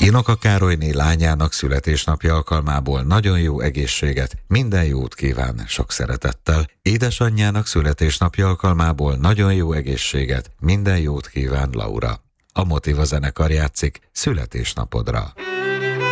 Inoka Károlyné lányának születésnapja alkalmából nagyon jó egészséget, minden jót kíván sok szeretettel. Édesanyjának születésnapja alkalmából nagyon jó egészséget, minden jót kíván Laura. A Motiva zenekar játszik születésnapodra.